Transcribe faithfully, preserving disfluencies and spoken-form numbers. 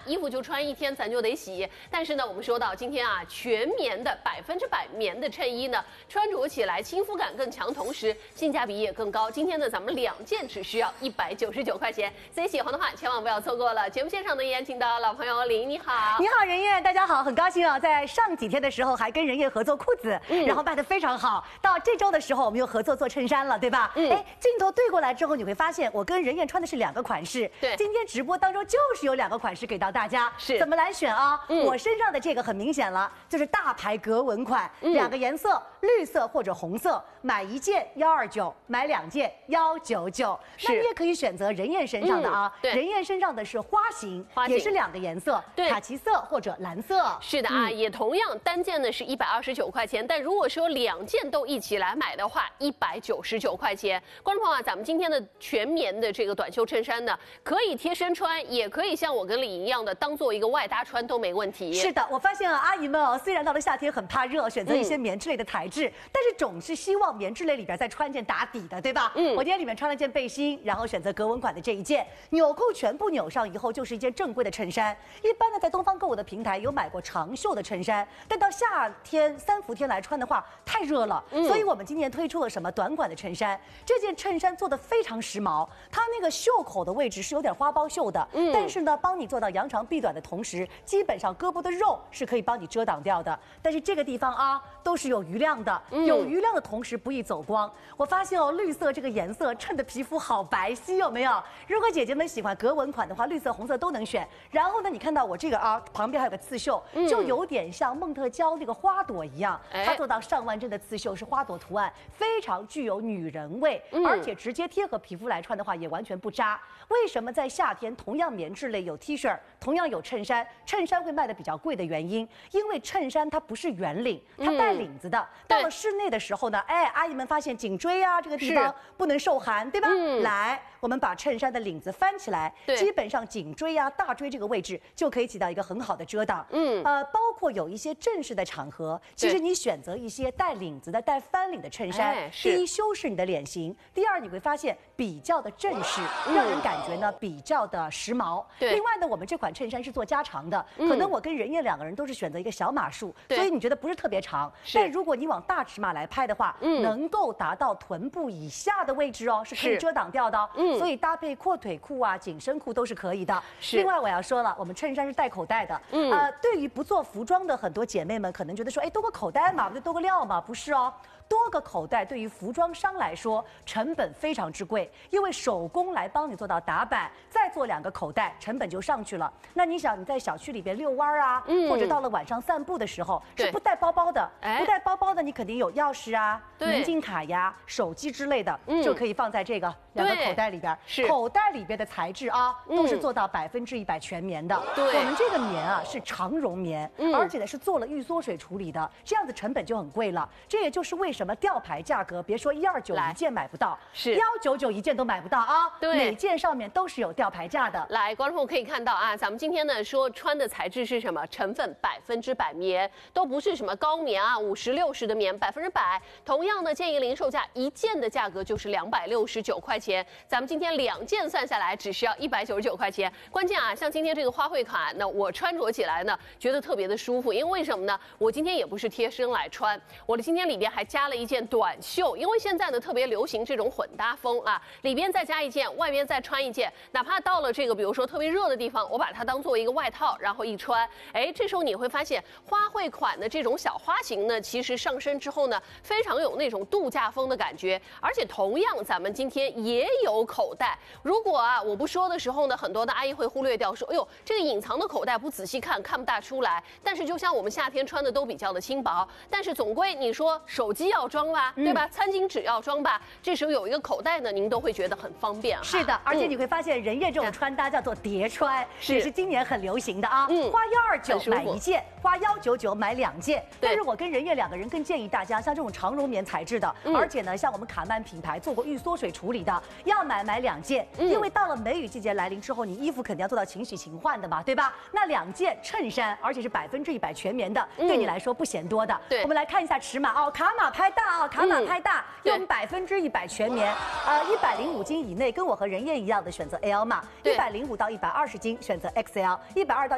衣服就穿一天，咱就得洗。但是呢，我们说到今天啊，全棉的百分之百棉的衬衣呢，穿着起来亲肤感更强，同时性价比也更高。今天呢，咱们两件只需要一百九十九块钱，所以喜欢的话千万不要错过了。节目现场呢，依然请到老朋友林，你好， 你好任燕，大家好，很高兴啊，在上几天的时候还跟任燕合作裤子，嗯，然后卖得非常好。到这周的时候，我们又合作做衬衫了，对吧？嗯，哎，镜头对过来之后，你会发现我跟任燕穿的是两个款式。 对， 今天直播当中就是有两个款式给到大家， 是怎么来选啊？ 嗯， 我身上的这个很明显了，就是大牌格纹款，嗯，两个颜色，绿色或者红色，买一件幺二九，买两件幺九九。那你也可以选择任燕身上的啊， 嗯，对， 任燕身上的是花型， 花型也是两个颜色， 对， 卡其色或者蓝色。 是的啊，嗯，也同样单件呢是一百二十九块钱，但如果说两件都一起来买的话，一百九十九块钱。观众朋友啊，咱们今天的全棉的这个短袖衬衫呢，可以贴身穿，也可以像我跟李莹一样的当做一个外搭穿都没问题。 是的，我发现啊，阿姨们哦，虽然到了夏天很怕热，选择一些棉质类的材质，嗯，但是总是希望棉质类里边再穿件打底的，对吧？嗯，我今天里面穿了件背心，然后选择格纹款的这一件，纽扣全部扭上以后就是一件正规的衬衫。一般呢，在东方购物的平台有买过长袖的衬衫，但到夏天三伏天来穿的话太热了，嗯，所以我们今年推出了什么短款的衬衫。这件衬衫做的非常时髦，它那个袖口的位置是有点花苞袖的，嗯，但是呢，帮你做到扬长避短的同时，基本上胳膊的肉是可以帮你遮挡掉的。但是这个地方啊，都是有余量的，嗯，有余量的同时不易走光。我发现哦，绿色这个颜色衬的皮肤好白皙，有没有？如果姐姐们喜欢格纹款的话，绿色、红色都能选。然后呢，你看到我这个啊，旁边还有个刺绣，嗯，就有点像梦特娇那个花朵一样，哎，它做到上万针的刺绣是花朵图案，非常具有女人味，嗯，而且直接贴合皮肤来穿的话也完全不扎。为什么在夏天同样棉质类有 T 恤，同样有衬衫，衬衫会卖的比较贵的原因？因为衬衫它不是圆领，它带领子的。嗯，到了室内的时候呢，哎，阿姨们发现颈椎啊这个地方不能受寒，对吧？嗯，来，我们把衬衫的领子翻起来，基本上颈椎啊、大椎这个位置就可以起到一个很好的遮挡。嗯，呃，包括有一些正式的场合，其实你选择一些带领子的、带翻领的衬衫，哎，第一修饰你的脸型，第二你会发现比较的正式，嗯，让人感觉呢比较的时髦。对，另外呢，我们这款衬衫是做加长的，嗯，可能我跟任燕两个人都是选择一个小码数，所以你觉得不是特别长。但如果你往大尺码来拍的话，嗯，能够达到臀部以下的位置哦，是可以遮挡掉的。嗯，所以搭配阔腿裤啊、紧身裤都是可以的。是。另外我要说了，我们衬衫是带口袋的。嗯，呃，对于不做服装的很多姐妹们，可能觉得说，哎，多个口袋嘛，不就多个料嘛？不是哦。多个口袋对于服装商来说成本非常之贵，因为手工来帮你做到打板，再做两个口袋，成本就上去了。那你想你在小区里边遛弯啊，嗯，或者到了晚上散步的时候，是不带包包的，不带包包的你肯定有钥匙啊、门禁卡呀、手机之类的，嗯，就可以放在这个两个口袋里边。是，口袋里边的材质啊，都是做到百分之一百全棉的。对，我们这个棉啊是长绒棉，嗯，而且呢是做了预缩水处理的，这样子成本就很贵了。这也就是为什么吊牌价格，别说一二九一件买不到，是幺九九一件都买不到啊！对，每件上面都是有吊牌价的。来，观众朋友可以看到啊，咱们今天呢说穿的材质是什么？成分百分之百棉，都不是什么高棉啊，五十六十的棉，百分之百。同样呢，建议零售价一件的价格就是两百六十九块钱，咱们今天两件算下来只需要一百九十九块钱。关键啊，像今天这个花卉款，那我穿着起来呢，觉得特别的舒服，因为为什么呢？我今天也不是贴身来穿，我的今天里边还加了一件短袖，因为现在呢特别流行这种混搭风啊，里边再加一件，外边再穿一件，哪怕到了这个比如说特别热的地方，我把它当做一个外套，然后一穿，哎，这时候你会发现花卉款的这种小花型呢，其实上身之后呢，非常有那种度假风的感觉，而且同样咱们今天也有口袋。如果啊我不说的时候呢，很多的阿姨会忽略掉，说，哎呦，这个隐藏的口袋不仔细看看不大出来。但是就像我们夏天穿的都比较的轻薄，但是总归你说手机要装吧，对吧？餐巾纸要装吧，这时候有一个口袋呢，您都会觉得很方便。是的，而且你会发现任燕这种穿搭叫做叠穿，也是今年很流行的啊。嗯，花幺二九买一件，花幺九九买两件。但是我跟任燕两个人更建议大家，像这种长绒棉材质的，而且呢，像我们卡曼品牌做过预缩水处理的，要买买两件，因为到了梅雨季节来临之后，你衣服肯定要做到勤洗勤换的嘛，对吧？那两件衬衫，而且是百分之一百全棉的，对你来说不嫌多的。对，我们来看一下尺码哦，卡码拍大啊，卡码拍大，用百分之一百全棉，呃，一百零五斤以内，跟我和任燕一样的选择 L 码，一百零五到一百二十斤选择 X L， 一百二到